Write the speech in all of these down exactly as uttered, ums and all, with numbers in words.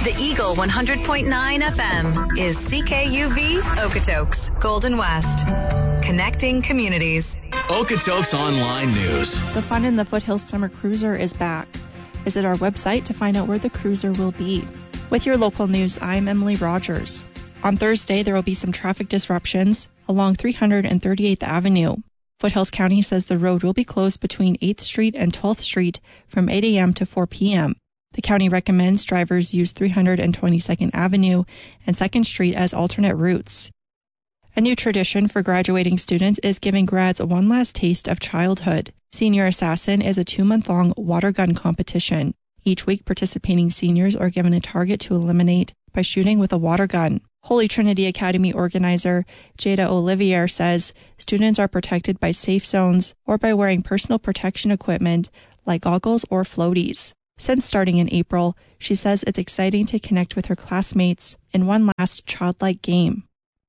The Eagle one hundred point nine F M is C K U V Okotoks, Golden West. Connecting communities. Okotoks Online News. The fun in the Foothills Summer Cruiser is back. Visit our website to find out where the cruiser will be. With your local news, I'm Emily Rogers. On Thursday, there will be some traffic disruptions along three hundred thirty-eighth Avenue. Foothills County says the road will be closed between eighth Street and twelfth Street from eight a.m. to four p.m. The county recommends drivers use three hundred twenty-second Avenue and second Street as alternate routes. A new tradition for graduating students is giving grads one last taste of childhood. Senior Assassin is a two-month-long water gun competition. Each week, participating seniors are given a target to eliminate by shooting with a water gun. Holy Trinity Academy organizer Jada Olivier says students are protected by safe zones or by wearing personal protection equipment like goggles or floaties. Since starting in April, she says it's exciting to connect with her classmates in one last childlike game.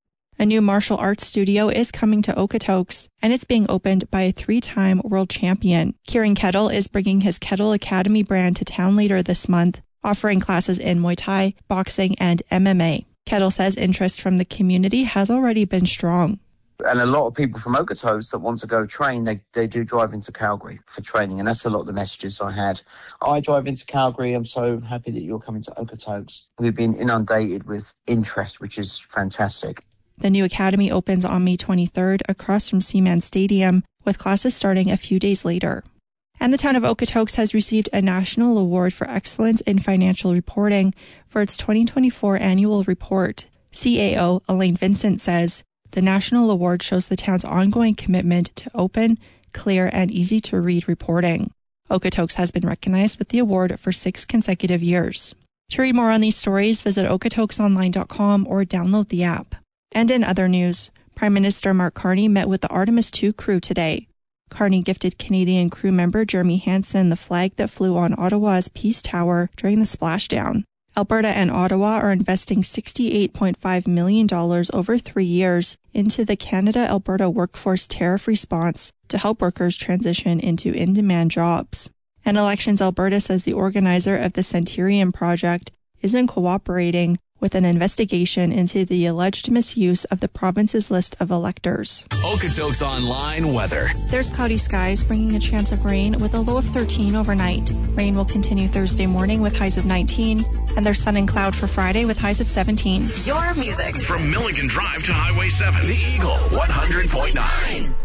A new martial arts studio is coming to Okotoks, and it's being opened by a three-time world champion. Kieran Kettle is bringing his Kettle Academy brand to town later this month, offering classes in Muay Thai, boxing, and M M A. Kettle says interest from the community has already been strong. And a lot of people from Okotoks that want to go train, they, they do drive into Calgary for training. And that's a lot of the messages I had. I drive into Calgary. I'm so happy that you're coming to Okotoks. We've been inundated with interest, which is fantastic. The new academy opens on May twenty-third across from Seaman Stadium, with classes starting a few days later. And the town of Okotoks has received a national award for excellence in financial reporting for its twenty twenty-four annual report. C A O Elaine Vincent says the national award shows the town's ongoing commitment to open, clear, and easy-to-read reporting. Okotoks has been recognized with the award for six consecutive years. To read more on these stories, visit okotokes online dot com or download the app. And in other news, Prime Minister Mark Carney met with the Artemis two crew today. Carney gifted Canadian crew member Jeremy Hansen the flag that flew on Ottawa's Peace Tower during the splashdown. Alberta and Ottawa are investing sixty-eight point five million dollars over three years into the Canada-Alberta Workforce Tariff Response to help workers transition into in-demand jobs. And Elections Alberta says the organizer of the Centurion Project isn't cooperating with an investigation into the alleged misuse of the province's list of electors. Okotoks Online weather. There's cloudy skies, bringing a chance of rain with a low of thirteen overnight. Rain will continue Thursday morning with highs of nineteen, and there's sun and cloud for Friday with highs of seventeen. Your music. From Milligan Drive to Highway seven. The Eagle one hundred point nine.